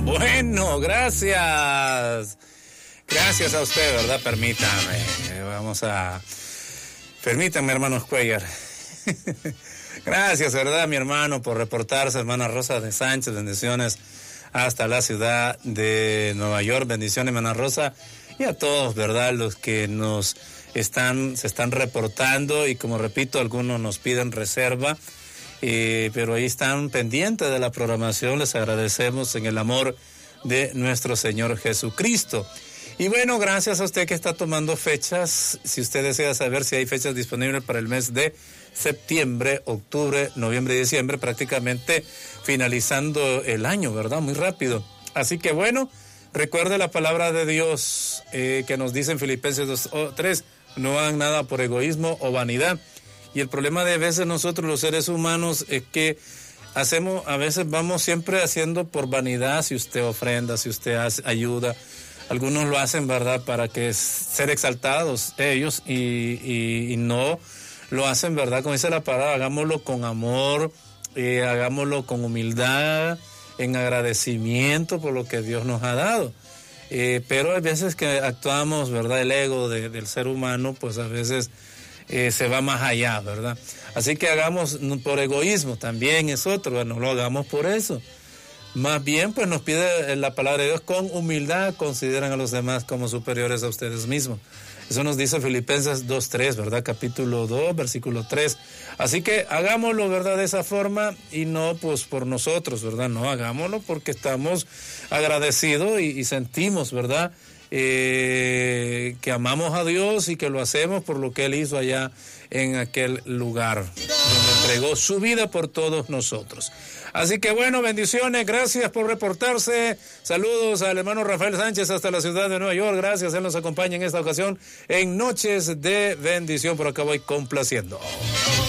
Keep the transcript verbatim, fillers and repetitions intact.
Bueno, gracias. Gracias a usted, ¿verdad? Permítame. Vamos a... Permítanme, hermanos Cuellar. Gracias, ¿verdad, mi hermano, por reportarse, hermana Rosa de Sánchez, bendiciones hasta la ciudad de Nueva York, bendiciones, hermana Rosa, y a todos, ¿verdad?, los que nos están, se están reportando, y como repito, algunos nos piden reserva, eh, pero ahí están pendientes de la programación, les agradecemos en el amor de nuestro Señor Jesucristo. Y bueno, gracias a usted que está tomando fechas. Si usted desea saber si hay fechas disponibles para el mes de septiembre, octubre, noviembre y diciembre, prácticamente finalizando el año, ¿verdad? Muy rápido. Así que bueno, recuerde la palabra de Dios eh, que nos dice en Filipenses dos tres, no hagan nada por egoísmo o vanidad. Y el problema de a veces nosotros los seres humanos es que hacemos, a veces vamos siempre haciendo por vanidad, si usted ofrenda, si usted hace, ayuda. Algunos lo hacen, ¿verdad?, para que ser exaltados ellos y, y, y no lo hacen, ¿verdad?, como dice la palabra, hagámoslo con amor, eh, hagámoslo con humildad, en agradecimiento por lo que Dios nos ha dado. Eh, pero hay veces que actuamos, ¿verdad?, el ego de, del ser humano, pues a veces eh, se va más allá, ¿verdad? Así que hagamos por egoísmo, también es otro, ¿verdad? No lo hagamos por eso. Más bien, pues nos pide la palabra de Dios, con humildad consideran a los demás como superiores a ustedes mismos. Eso nos dice Filipenses dos tres, ¿verdad? Capítulo dos, versículo tres. Así que hagámoslo, ¿verdad?, de esa forma y no pues por nosotros, ¿verdad? No, hagámoslo porque estamos agradecidos y, y sentimos, ¿verdad?, eh, que amamos a Dios y que lo hacemos por lo que Él hizo allá en aquel lugar donde entregó su vida por todos nosotros. Así que bueno, bendiciones, gracias por reportarse. Saludos al hermano Rafael Sánchez hasta la ciudad de Nueva York. Gracias, él nos acompaña en esta ocasión en Noches de Bendición. Por acá voy complaciendo.